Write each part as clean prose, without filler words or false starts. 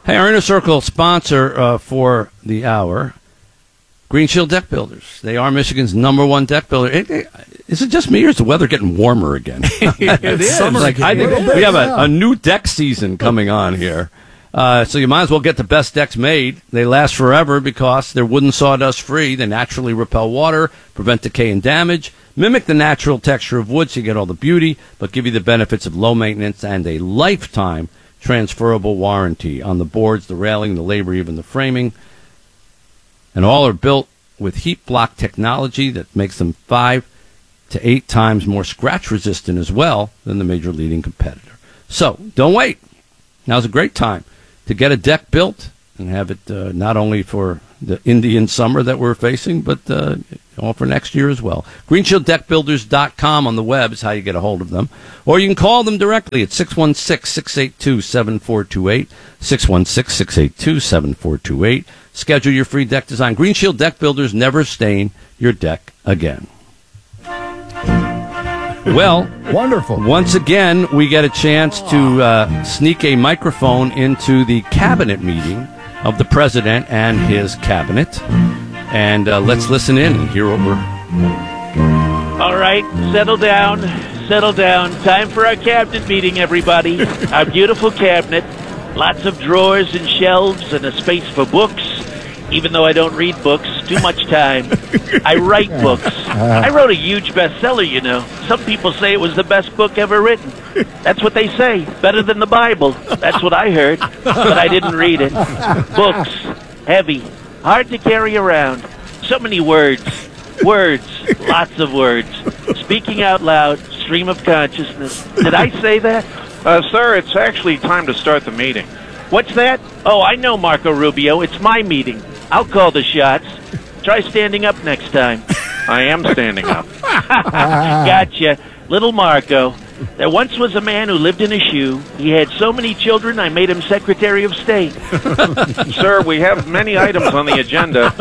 Hey, our Inner Circle sponsor for the hour, Green Shield Deck Builders. They are Michigan's #1 deck builder. Is it just me, or is the weather getting warmer again? It is. Summer. I think we have a new deck season coming on here. So you might as well get the best decks made. They last forever because they're wooden sawdust free. They naturally repel water, prevent decay and damage, mimic the natural texture of wood so you get all the beauty, but give you the benefits of low maintenance and a lifetime transferable warranty on the boards, the railing, the labor, even the framing. And all are built with heat block technology that makes them 5 to 8 times more scratch resistant as well than the major leading competitor. So don't wait. Now's a great time to get a deck built and have it not only for the Indian summer that we're facing, but all for next year as well. GreenshieldDeckBuilders.com on the web is how you get a hold of them. Or you can call them directly at 616-682-7428, 616-682-7428. Schedule your free deck design. Green Shield Deck Builders, never stain your deck again. Well, wonderful. Once again, we get a chance to sneak a microphone into the cabinet meeting of the president and his cabinet. And let's listen in and hear what we're... All right, settle down. Time for our cabinet meeting, everybody. Our beautiful cabinet. Lots of drawers and shelves and a space for books. Even though I don't read books, too much time. I write books. I wrote a huge bestseller, you know. Some people say it was the best book ever written. That's what they say. Better than the Bible. That's what I heard. But I didn't read it. Books. Heavy. Hard to carry around. So many words. Lots of words. Speaking out loud. Stream of consciousness. Did I say that? Sir, it's actually time to start the meeting. What's that? Oh, I know, Marco Rubio. It's my meeting. I'll call the shots. Try standing up next time. I am standing up. Gotcha. Little Marco. There once was a man who lived in a shoe. He had so many children, I made him Secretary of State. Sir, we have many items on the agenda.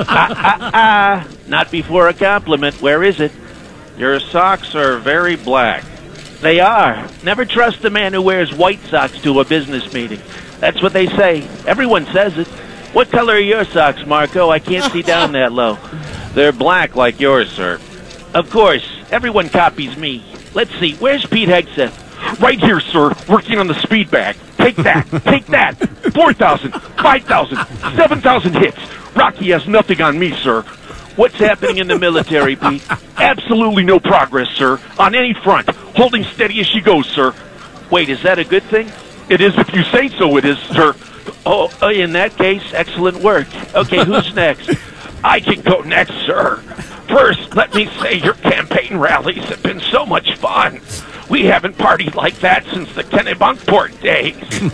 Not before a compliment. Where is it? Your socks are very black. They are. Never trust a man who wears white socks to a business meeting. That's what they say. Everyone says it. What color are your socks, Marco? I can't see down that low. They're black like yours, sir. Of course. Everyone copies me. Let's see. Where's Pete Hegseth? Right here, sir. Working on the speed bag. Take that. 4,000, 5,000, 7,000 hits. Rocky has nothing on me, sir. What's happening in the military, Pete? Absolutely no progress, sir. On any front. Holding steady as she goes, sir. Wait, is that a good thing? It is if you say so, it is, sir. Oh, in that case, excellent work. Okay, who's next? I can go next, sir. First, let me say your campaign rallies have been so much fun. We haven't partied like that since the Kennebunkport days.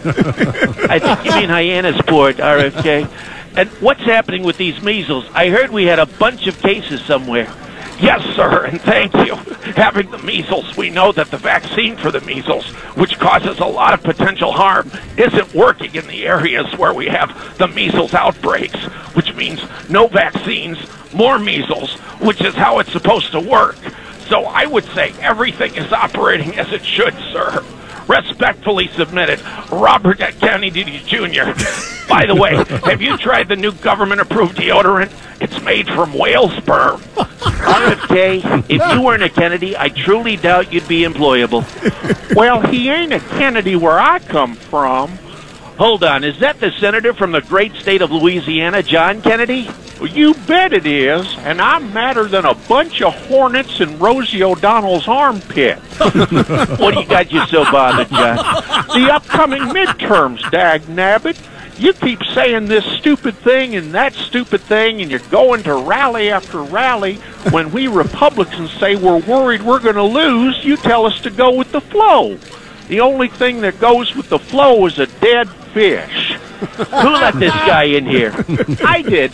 I think you mean Hyannisport, RFK. And what's happening with these measles? I heard we had a bunch of cases somewhere. Yes, sir, and thank you. Having the measles, we know that the vaccine for the measles, which causes a lot of potential harm, isn't working in the areas where we have the measles outbreaks, which means no vaccines, more measles, which is how it's supposed to work. So I would say everything is operating as it should, sir. Respectfully submitted, Robert F. Kennedy Jr. By the way, have you tried the new government-approved deodorant? It's made from whale sperm. RFK, if you weren't a Kennedy, I truly doubt you'd be employable. Well, he ain't a Kennedy where I come from. Hold on, is that the senator from the great state of Louisiana, John Kennedy? Well, you bet it is, and I'm madder than a bunch of hornets in Rosie O'Donnell's armpit. What do you got you so bothered, John? The upcoming midterms, dag-nabbit. You keep saying this stupid thing and that stupid thing, and you're going to rally after rally. When we Republicans say we're worried we're going to lose, you tell us to go with the flow. The only thing that goes with the flow is a dead fish. Who let this guy in here? I did.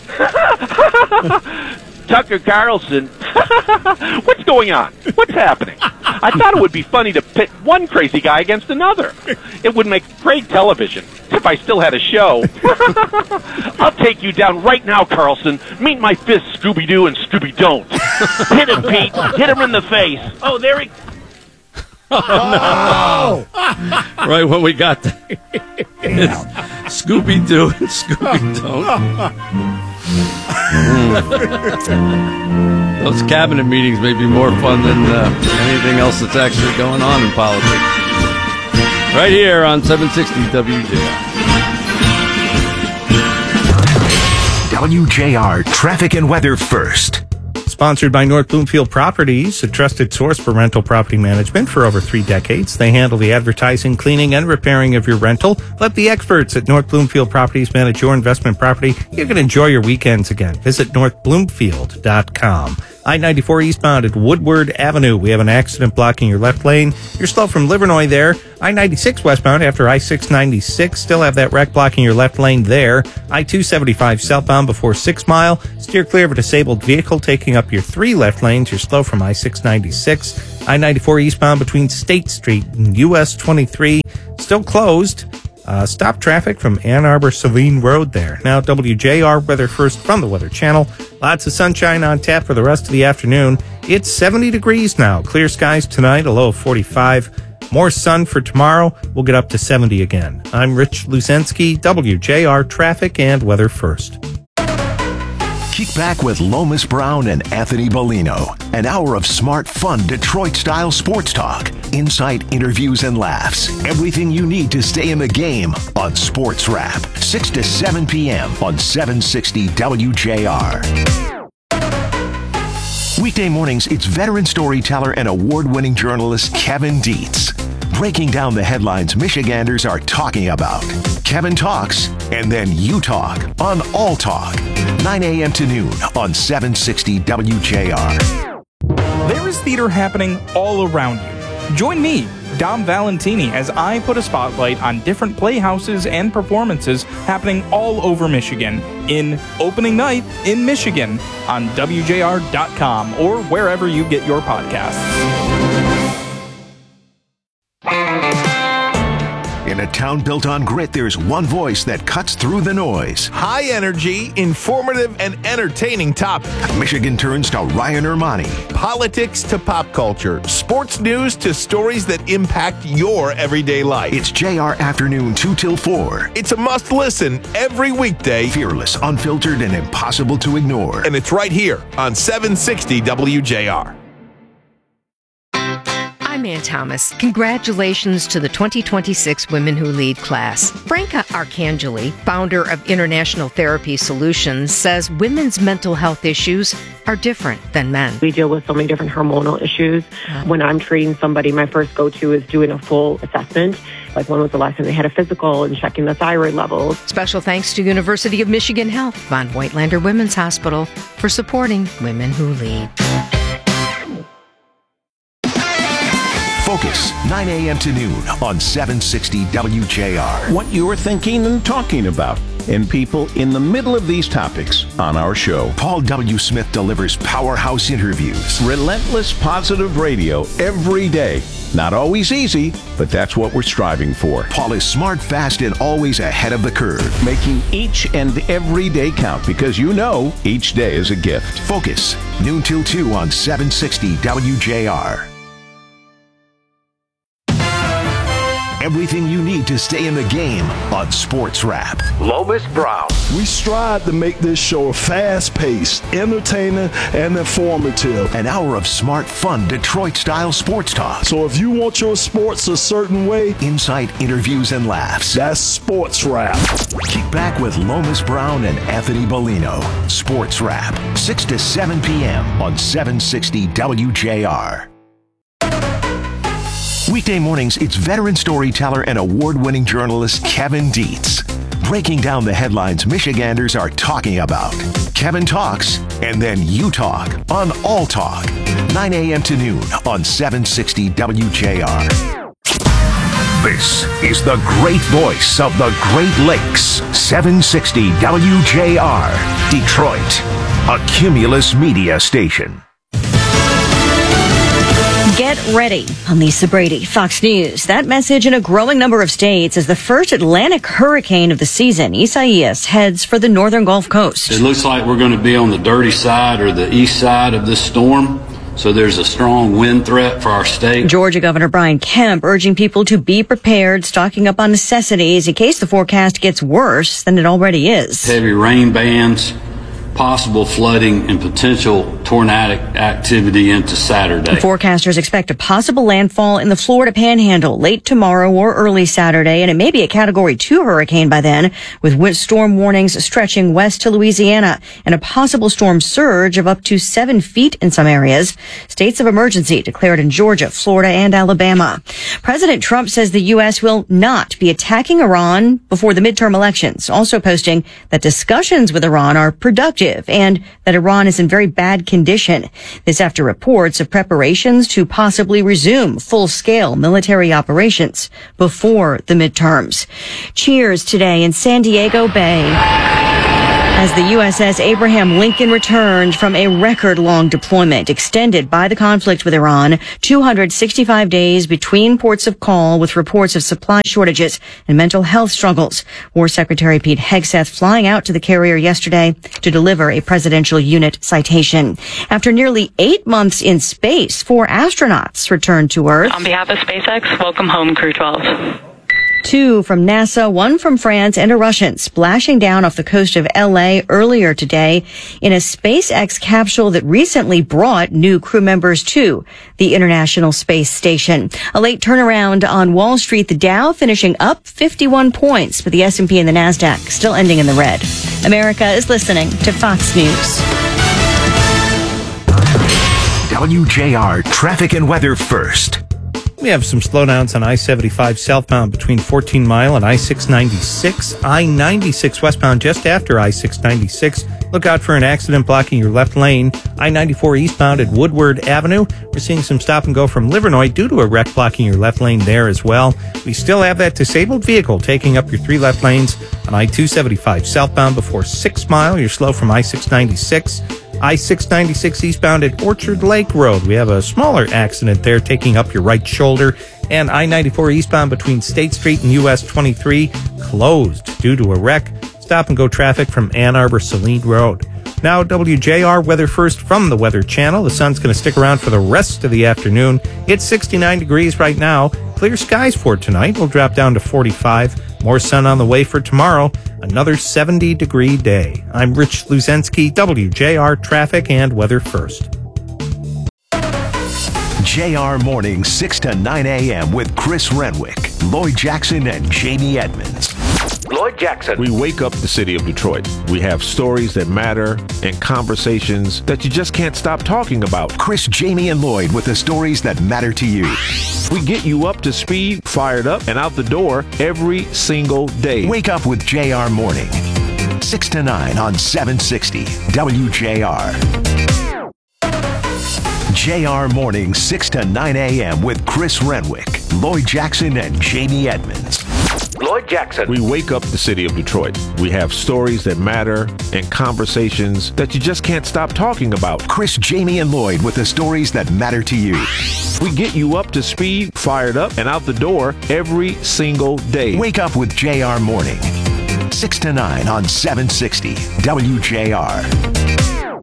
Tucker Carlson. What's going on? What's happening? I thought it would be funny to pit one crazy guy against another. It would make great television if I still had a show. I'll take you down right now, Carlson. Meet my fist, Scooby-Doo and Scooby-Don't. Hit him, Pete. Hit him in the face. Oh, there he... Oh, no. Right when we got there. Scooby-Doo and Scooby-Don't. Those cabinet meetings may be more fun than anything else that's actually going on in politics. Right here on 760 WJR. WJR Traffic and Weather First. Sponsored by North Bloomfield Properties, a trusted source for rental property management for over 3 decades. They handle the advertising, cleaning, and repairing of your rental. Let the experts at North Bloomfield Properties manage your investment property. You can enjoy your weekends again. Visit northbloomfield.com. I-94 eastbound at Woodward Avenue. We have an accident blocking your left lane. You're slow from Livernois there. I-96 westbound after I-696. Still have that wreck blocking your left lane there. I-275 southbound before 6 Mile. Steer clear of a disabled vehicle taking up your 3 left lanes. You're slow from I-696. I-94 eastbound between State Street and US 23. Still closed. Stop traffic from Ann Arbor Saline Road there. Now WJR Weather First from the Weather Channel. Lots of sunshine on tap for the rest of the afternoon. It's 70 degrees now. Clear skies tonight, a low of 45. More sun for tomorrow. We'll get up to 70 again. I'm Rich Lusensky, WJR Traffic and Weather First. Kick back with Lomas Brown and Anthony Bellino. An hour of smart, fun, Detroit-style sports talk. Insight, interviews, and laughs. Everything you need to stay in the game on Sports Wrap. 6 to 7 p.m. on 760 WJR. Weekday mornings, it's veteran storyteller and award-winning journalist Kevin Dietz. Breaking down the headlines Michiganders are talking about. Kevin talks, and then you talk on All Talk. 9 a.m. to noon on 760 WJR. There is theater happening all around you. Join me, Dom Valentini, as I put a spotlight on different playhouses and performances happening all over Michigan in Opening Night in Michigan on WJR.com or wherever you get your podcasts. In a town built on grit, there's one voice that cuts through the noise. High energy, informative, and entertaining topic. Michigan turns to Ryan Ermani. Politics to pop culture. Sports news to stories that impact your everyday life. It's JR Afternoon 2 till 4. It's a must listen every weekday. Fearless, unfiltered, and impossible to ignore. And it's right here on 760 WJR. I'm Ann Thomas. Congratulations to the 2026 Women Who Lead class. Franca Arcangeli, founder of International Therapy Solutions, says women's mental health issues are different than men. We deal with so many different hormonal issues. When I'm treating somebody, my first go-to is doing a full assessment. Like when was the last time they had a physical and checking the thyroid levels. Special thanks to University of Michigan Health, Von Voigtlander Women's Hospital, for supporting Women Who Lead. Focus, 9 a.m. to noon on 760 WJR. What you're thinking and talking about, and people in the middle of these topics on our show. Paul W. Smith delivers powerhouse interviews. Relentless positive radio every day. Not always easy, but that's what we're striving for. Paul is smart, fast, and always ahead of the curve. Making each and every day count because you know each day is a gift. Focus, noon till 2 on 760 WJR. Everything you need to stay in the game on Sports Wrap. Lomas Brown. We strive to make this show fast-paced, entertaining, and informative. An hour of smart, fun, Detroit-style sports talk. So if you want your sports a certain way, insight, interviews, and laughs. That's Sports Wrap. Kick back with Lomas Brown and Anthony Bellino. Sports Wrap, 6 to 7 p.m. on 760 WJR. Weekday mornings, it's veteran storyteller and award-winning journalist Kevin Dietz. Breaking down the headlines Michiganders are talking about. Kevin talks, and then you talk on All Talk. 9 a.m. to noon on 760 WJR. This is the great voice of the Great Lakes. 760 WJR, Detroit, a Cumulus media station. Get ready. I'm Lisa Brady, Fox News. That message in a growing number of states as the first Atlantic hurricane of the season, Isaias, heads for the northern Gulf Coast. It looks like we're going to be on the dirty side or the east side of this storm. So there's a strong wind threat for our state. Georgia Governor Brian Kemp urging people to be prepared, stocking up on necessities in case the forecast gets worse than it already is. Heavy rain bands, possible flooding, and potential tornadic activity into Saturday. Forecasters expect a possible landfall in the Florida Panhandle late tomorrow or early Saturday, and it may be a Category 2 hurricane by then, with storm warnings stretching west to Louisiana and a possible storm surge of up to 7 feet in some areas. States of emergency declared in Georgia, Florida, and Alabama. President Trump says the U.S. will not be attacking Iran before the midterm elections, also posting that discussions with Iran are productive and that Iran is in very bad condition. This after reports of preparations to possibly resume full-scale military operations before the midterms. Cheers today in San Diego Bay as the USS Abraham Lincoln returned from a record-long deployment extended by the conflict with Iran, 265 days between ports of call with reports of supply shortages and mental health struggles. War Secretary Pete Hegseth flying out to the carrier yesterday to deliver a presidential unit citation. After nearly 8 months in space, 4 astronauts returned to Earth. On behalf of SpaceX, welcome home, Crew 12. 2 from NASA, 1 from France, and a Russian splashing down off the coast of LA earlier today in a SpaceX capsule that recently brought new crew members to the International Space Station. A late turnaround on Wall Street, the Dow finishing up 51 points, but the S&P and the NASDAQ still ending in the red. America is listening to Fox News. WJR traffic and weather first. We have some slowdowns on I-75 southbound between 14 Mile and I-696. I-96 westbound just after I-696. Look out for an accident blocking your left lane. I-94 eastbound at Woodward Avenue. We're seeing some stop and go from Livernois due to a wreck blocking your left lane there as well. We still have that disabled vehicle taking up your 3 left lanes on I-275 southbound before 6 Mile. You're slow from I-696. I-696 eastbound at Orchard Lake Road. We have a smaller accident there taking up your right shoulder. And I-94 eastbound between State Street and US 23 closed due to a wreck. Stop and go traffic from Ann Arbor Saline Road. Now WJR weather first from the Weather Channel. The sun's going to stick around for the rest of the afternoon. It's 69 degrees right now. Clear skies for tonight. We'll drop down to 45. More sun on the way for tomorrow. Another 70-degree day. I'm Rich Luzensky, WJR Traffic and Weather First. JR Morning, 6 to 9 a.m. with Chris Renwick, Lloyd Jackson, and Jamie Edmonds. Lloyd Jackson. We wake up the city of Detroit. We have stories that matter and conversations that you just can't stop talking about. Chris, Jamie, and Lloyd with the stories that matter to you. We get you up to speed, fired up, and out the door every single day. Wake up with JR Morning, 6 to 9 on 760 WJR. JR Morning, 6 to 9 a.m. with Chris Renwick, Lloyd Jackson, and Jamie Edmonds. Lloyd Jackson. We wake up the city of Detroit. We have stories that matter and conversations that you just can't stop talking about. Chris, Jamie, and Lloyd with the stories that matter to you. We get you up to speed, fired up, and out the door every single day. Wake up with JR Morning, 6 to 9 on 760 WJR.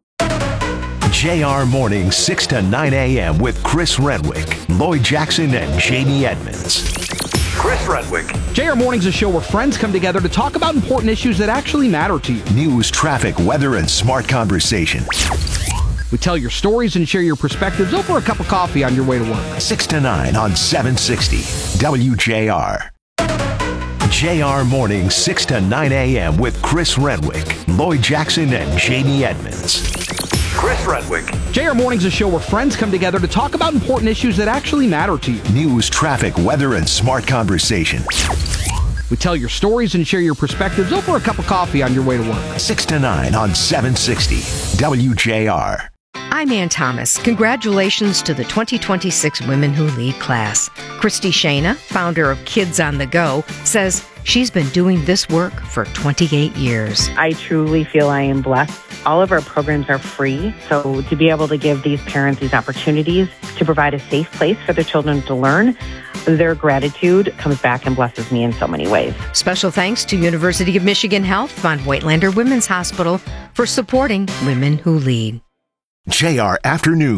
JR Morning, 6 to 9 a.m. with Chris Renwick, Lloyd Jackson, and Jamie Edmonds. Chris Renwick. JR Morning's a show where friends come together to talk about important issues that actually matter to you. News, traffic, weather, and smart conversation. We tell your stories and share your perspectives over a cup of coffee on your way to work. 6 to 9 on 760 WJR. JR Morning, 6 to 9 a.m. with Chris Renwick, Lloyd Jackson, and Jamie Edmonds. Chris Renwick. JR Morning's a show where friends come together to talk about important issues that actually matter to you. News, traffic, weather, and smart conversation. We tell your stories and share your perspectives over a cup of coffee on your way to work. 6 to 9 on 760 WJR. I'm Ann Thomas. Congratulations to the 2026 Women Who Lead class. Christy Shana, founder of Kids on the Go, says she's been doing this work for 28 years. I truly feel I am blessed. All of our programs are free, so to be able to give these parents these opportunities to provide a safe place for their children to learn, their gratitude comes back and blesses me in so many ways. Special thanks to University of Michigan Health, Von Voigtlander Women's Hospital for supporting Women Who Lead. JR Afternoon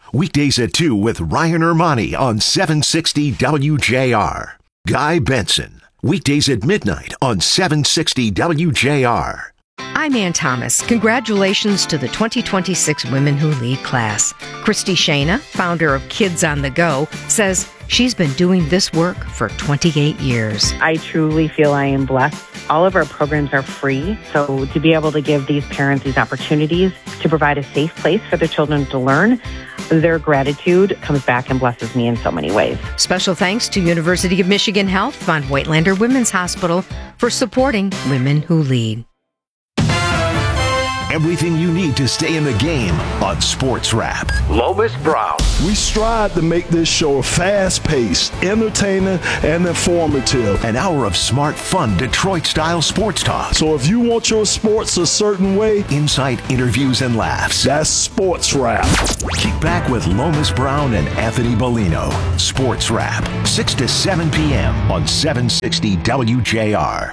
Weekdays at 2 with Ryan Ermani on 760 WJR. Guy Benson. Weekdays at midnight on 760 WJR. I'm Ann Thomas. Congratulations to the 2026 Women Who Lead class. Christy Shana, founder of Kids on the Go, says she's been doing this work for 28 years. I truly feel I am blessed. All of our programs are free, so to be able to give these parents these opportunities to provide a safe place for their children to learn, their gratitude comes back and blesses me in so many ways. Special thanks to University of Michigan Health Von Whitelander Women's Hospital for supporting Women Who Lead. Everything you need to stay in the game on Sports Wrap. Lomas Brown. We strive to make this show fast-paced, entertaining, and informative. An hour of smart, fun, Detroit-style sports talk. So if you want your sports a certain way, insight, interviews, and laughs. That's Sports Wrap. Kick back with Lomas Brown and Anthony Bellino. Sports Wrap, 6 to 7 p.m. on 760 WJR.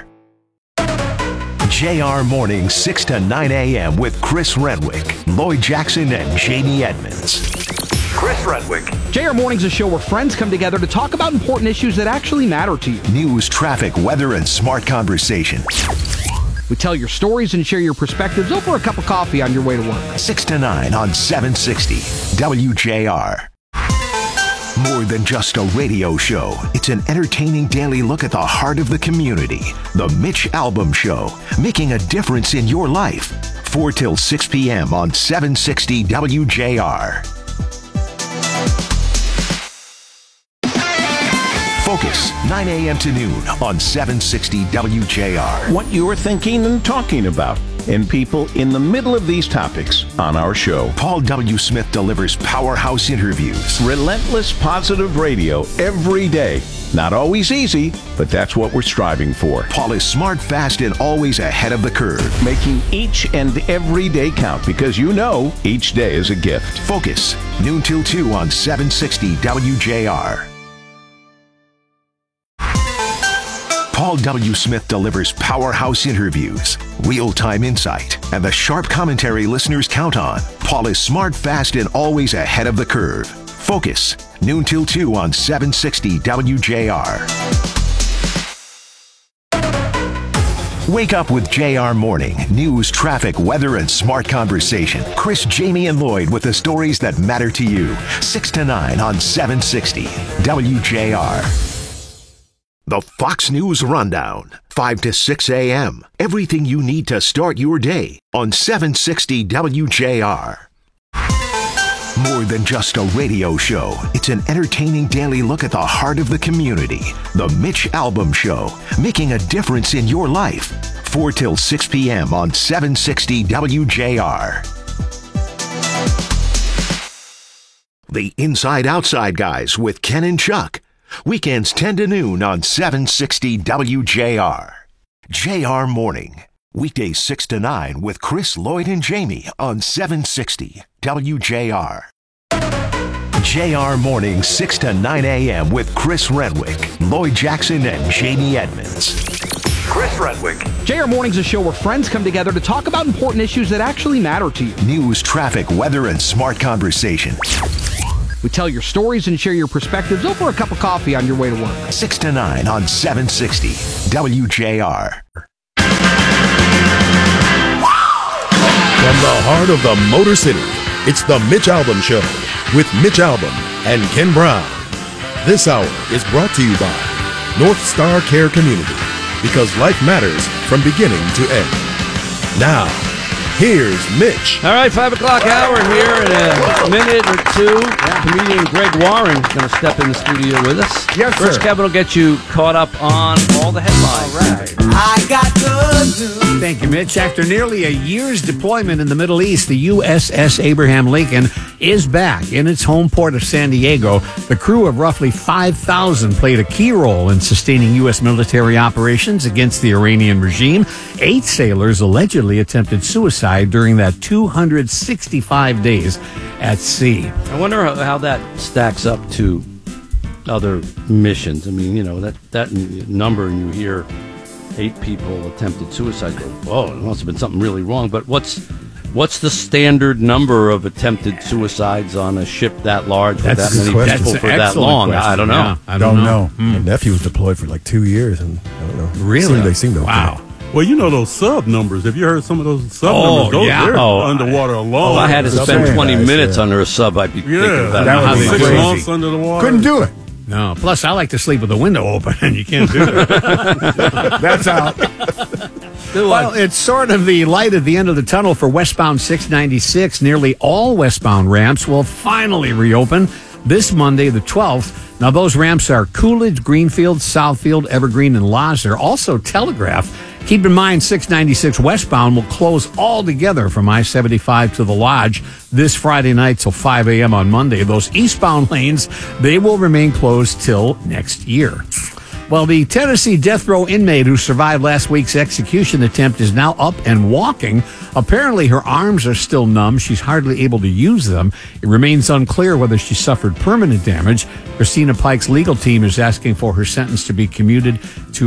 JR Morning, 6 to 9 a.m. with Chris Renwick, Lloyd Jackson, and Jamie Edmonds. Chris Renwick. JR Morning's a show where friends come together to talk about important issues that actually matter to you. News, traffic, weather, and smart conversation. We tell your stories and share your perspectives over a cup of coffee on your way to work. 6 to 9 on 760 WJR. More than just a radio show, it's an entertaining daily look at the heart of the community. The Mitch Albom Show, making a difference in your life. 4 till 6 p.m. on 760 WJR. Focus, 9 a.m. to noon on 760 WJR. What you're thinking and talking about, and people in the middle of these topics on our show. Paul W. Smith delivers powerhouse interviews. Relentless positive radio every day. Not always easy, but that's what we're striving for. Paul is smart, fast, and always ahead of the curve. Making each and every day count because you know each day is a gift. Focus, noon till 2 on 760 WJR. Paul W. Smith delivers powerhouse interviews, real-time insight, and the sharp commentary listeners count on. Paul is smart, fast, and always ahead of the curve. Focus, noon till 2 on 760 WJR. Wake up with JR Morning. News, traffic, weather, and smart conversation. Chris, Jamie, and Lloyd with the stories that matter to you. 6 to 9 on 760 WJR. The Fox News Rundown, 5 to 6 a.m. Everything you need to start your day on 760 WJR. More than just a radio show, it's an entertaining daily look at the heart of the community. The Mitch Albom Show, making a difference in your life. 4 till 6 p.m. on 760 WJR. The Inside Outside Guys with Ken and Chuck. Weekends 10 to noon on 760 WJR. JR Morning. Weekdays 6 to 9 with Chris, Lloyd, and Jamie on 760 WJR. JR Morning, 6 to 9 a.m. with Chris Renwick, Lloyd Jackson, and Jamie Edmonds. Chris Renwick. JR Morning's a show where friends come together to talk about important issues that actually matter to you. News, traffic, weather, and smart conversation. We tell your stories and share your perspectives over a cup of coffee on your way to work. 6 to 9 on 760 WJR. From the heart of the Motor City, it's the Mitch Albom Show with Mitch Albom and Ken Brown. This hour is brought to you by North Star Care Community, because life matters from beginning to end. Now, here's Mitch. All right, 5 o'clock hour here in a minute or two. Comedian Greg Warren is going to step in the studio with us. Yes, First, sir. Kevin will get you caught up on all the headlines. All right. I got good news. Thank you, Mitch. After nearly a year's deployment in the Middle East, the USS Abraham Lincoln is back in its home port of San Diego. The crew of roughly 5,000 played a key role in sustaining U.S. military operations against the Iranian regime. 8 sailors allegedly attempted suicide during that 265 days at sea. I wonder how that stacks up to other missions. I mean, you know, that number, and you hear 8 people attempted suicide. Go, whoa, it must have been something really wrong. But what's What's the standard number of attempted suicides on a ship that large with that many people for that long? Question. I don't know. Yeah, I don't know. My nephew was deployed for like 2 years, and I don't know. Really? They seem to. Wow. Well, you know those sub numbers. Have you heard some of those sub numbers? They're underwater alone. If I had to spend 20 minutes under a sub, I'd be thinking about that it. 6 months under the water. Couldn't do it. No. Plus, I like to sleep with the window open, and you can't do that. That's out. Well, it's sort of the light at the end of the tunnel for westbound 696. Nearly all westbound ramps will finally reopen this Monday, the 12th. Now, those ramps are Coolidge, Greenfield, Southfield, Evergreen, and Losner. Also, Telegraph. Keep in mind, 696 westbound will close altogether from I-75 to the Lodge this Friday night till 5 a.m. on Monday. Those eastbound lanes, they will remain closed till next year. Well, the Tennessee death row inmate who survived last week's execution attempt is now up and walking. Apparently, her arms are still numb. She's hardly able to use them. It remains unclear whether she suffered permanent damage. Christina Pike's legal team is asking for her sentence to be commuted to